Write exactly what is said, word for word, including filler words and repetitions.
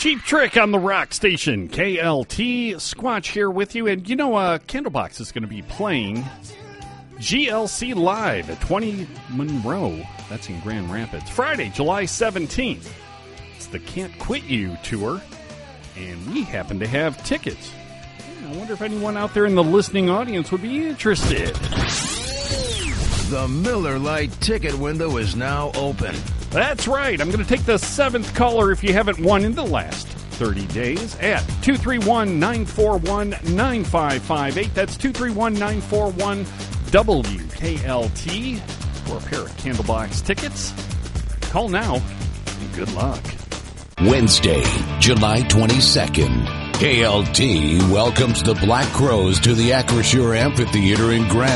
Cheap Trick on the Rock Station, K L T. Squatch here with you. And you know, uh, Candlebox is going to be playing G L C Live at twenty Monroe. That's in Grand Rapids. Friday, July seventeenth. It's the Can't Quit You tour. And we happen to have tickets. I wonder if anyone out there in the listening audience would be interested. The Miller Lite ticket window is now open. That's right. I'm going to take the seventh caller if you haven't won in the last thirty days at two three one, nine four one, nine five five eight. That's two three one, nine four one, W K L T for a pair of Candlebox tickets. Call now and good luck. Wednesday, July twenty-second. K L T welcomes the Black Crowes to the Acrisure Amphitheater in Grand